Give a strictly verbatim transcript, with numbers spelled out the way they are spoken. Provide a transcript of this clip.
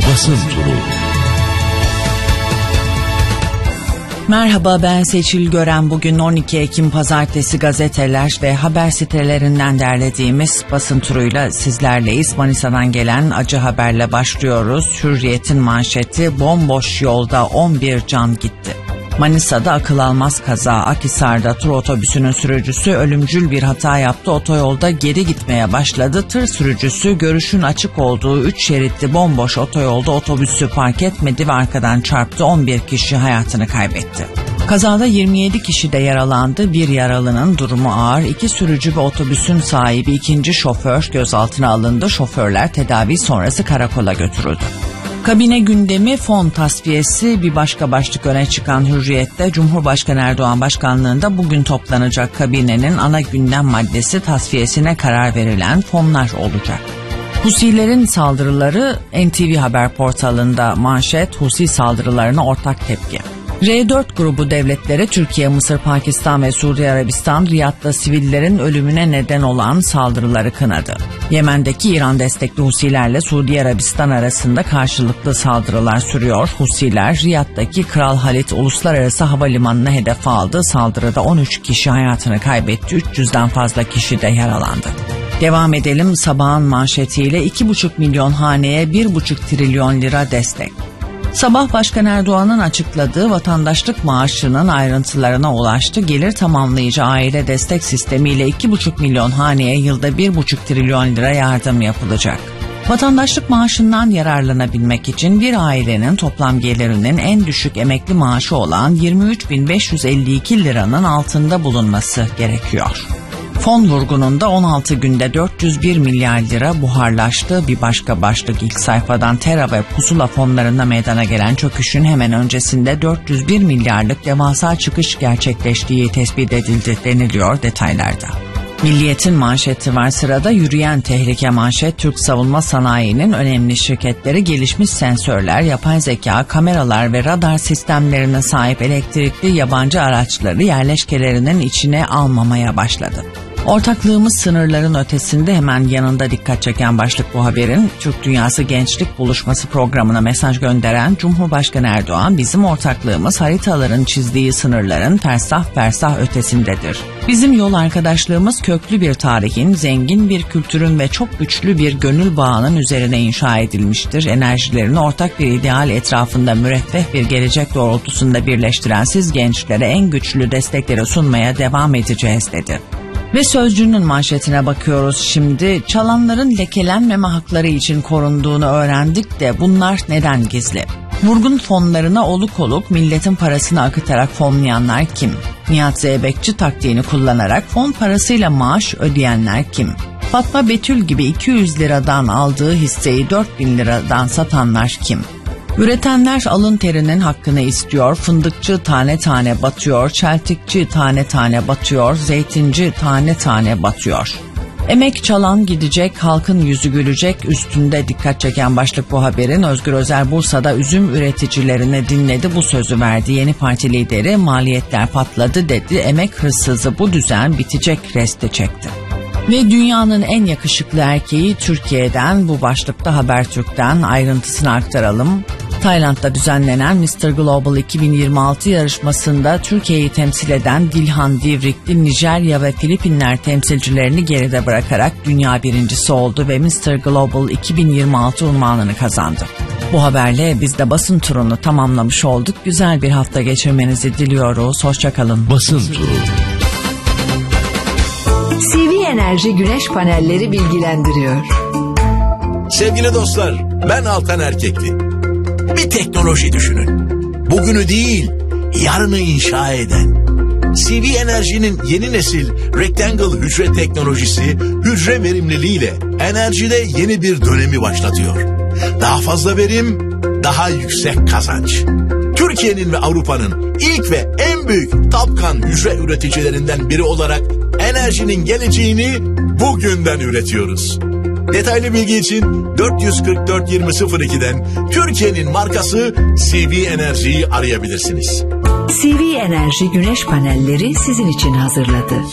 Basın Turu. Merhaba, ben Seçil Gören. Bugün on iki Ekim Pazartesi, gazeteler ve haber sitelerinden derlediğimiz basın turuyla sizlerleyiz. Manisa'dan gelen acı haberle başlıyoruz. Hürriyet'in manşeti: bomboş yolda on bir can gitti. Manisa'da akıl almaz kaza. Akhisar'da tur otobüsünün sürücüsü ölümcül bir hata yaptı. Otoyolda geri gitmeye başladı. Tır sürücüsü görüşün açık olduğu üç şeritli bomboş otoyolda otobüsü park etmedi ve arkadan çarptı. on bir kişi hayatını kaybetti. Kazada yirmi yedi kişi de yaralandı. Bir yaralının durumu ağır. İki sürücü ve otobüsün sahibi ikinci şoför gözaltına alındı. Şoförler tedavi sonrası karakola götürüldü. Kabine gündemi, fon tasfiyesi bir başka başlık öne çıkan Hürriyet'te. Cumhurbaşkanı Erdoğan başkanlığında bugün toplanacak kabinenin ana gündem maddesi tasfiyesine karar verilen fonlar olacak. Husilerin saldırıları, N T V Haber portalında manşet: Husi saldırılarına ortak tepki. R dört grubu devletleri Türkiye, Mısır, Pakistan ve Suudi Arabistan, Riyad'da sivillerin ölümüne neden olan saldırıları kınadı. Yemen'deki İran destekli Husilerle Suudi Arabistan arasında karşılıklı saldırılar sürüyor. Husiler Riyad'daki Kral Halid Uluslararası Havalimanı'na hedef aldı. Saldırıda on üç kişi hayatını kaybetti, üç yüzden fazla kişi de yaralandı. Devam edelim sabahın manşetiyle: iki buçuk milyon haneye bir buçuk trilyon lira destek. Sabah Başkan Erdoğan'ın açıkladığı vatandaşlık maaşının ayrıntılarına ulaştı. Gelir tamamlayıcı aile destek sistemiyle iki buçuk milyon haneye yılda bir buçuk trilyon lira yardım yapılacak. Vatandaşlık maaşından yararlanabilmek için bir ailenin toplam gelirinin en düşük emekli maaşı olan yirmi üç bin beş yüz elli iki liranın altında bulunması gerekiyor. Fon vurgununda on altı günde dört yüz bir milyar lira buharlaştı. Bir başka başlık ilk sayfadan: Tera ve Pusula fonlarında meydana gelen çöküşün hemen öncesinde dört yüz bir milyarlık devasa çıkış gerçekleştiği tespit edildi deniliyor detaylarda. Milliyet'in manşeti var sırada. Yürüyen tehlike manşet: Türk savunma sanayinin önemli şirketleri gelişmiş sensörler, yapay zeka, kameralar ve radar sistemlerine sahip elektrikli yabancı araçları yerleşkelerinin içine almamaya başladı. Ortaklığımız sınırların ötesinde, hemen yanında dikkat çeken başlık bu haberin. Türk Dünyası Gençlik Buluşması programına mesaj gönderen Cumhurbaşkanı Erdoğan, bizim ortaklığımız haritaların çizdiği sınırların fersah fersah ötesindedir. Bizim yol arkadaşlığımız köklü bir tarihin, zengin bir kültürün ve çok güçlü bir gönül bağının üzerine inşa edilmiştir. Enerjilerini ortak bir ideal etrafında müreffeh bir gelecek doğrultusunda birleştiren siz gençlere en güçlü destekleri sunmaya devam edeceğiz dedi. Ve Sözcü'nün manşetine bakıyoruz şimdi. Çalanların lekelenmeme hakları için korunduğunu öğrendik de bunlar neden gizli? Vurgun fonlarına oluk oluk milletin parasını akıtarak fonlayanlar kim? Nihat Zeybekçi taktiğini kullanarak fon parasıyla maaş ödeyenler kim? Fatma Betül gibi iki yüz liradan aldığı hisseyi dört bin liradan satanlar kim? Üretenler alın terinin hakkını istiyor, fındıkçı tane tane batıyor, çeltikçi tane tane batıyor, zeytinci tane tane batıyor. Emek çalan gidecek, halkın yüzü gülecek, üstünde dikkat çeken başlık bu haberin. Özgür Özel Bursa'da üzüm üreticilerini dinledi, bu sözü verdi. Yeni Parti lideri maliyetler patladı dedi, emek hırsızı bu düzen bitecek resti çekti. Ve dünyanın en yakışıklı erkeği Türkiye'den, bu başlıkta Habertürk'ten ayrıntısını aktaralım. Tayland'da düzenlenen mister Global iki bin yirmi altı yarışmasında Türkiye'yi temsil eden Dilhan Divrikli, Nijerya ve Filipinler temsilcilerini geride bırakarak dünya birincisi oldu ve mister Global iki bin yirmi altı unvanını kazandı. Bu haberle biz de basın turunu tamamlamış olduk. Güzel bir hafta geçirmenizi diliyoruz. Hoşçakalın. Basın turu. C V Enerji Güneş Panelleri bilgilendiriyor. Sevgili dostlar, ben Altan Erkekli. Bir teknoloji düşünün. Bugünü değil, yarını inşa eden. C V Enerji'nin yeni nesil Rectangle hücre teknolojisi, hücre verimliliğiyle enerjide yeni bir dönemi başlatıyor. Daha fazla verim, daha yüksek kazanç. Türkiye'nin ve Avrupa'nın ilk ve en büyük Tapkan hücre üreticilerinden biri olarak enerjinin geleceğini bugünden üretiyoruz. Detaylı bilgi için dört yüz kırk dört yirmi sıfır iki'den Türkiye'nin markası C V Enerji'yi arayabilirsiniz. C V Enerji Güneş Panelleri sizin için hazırladı.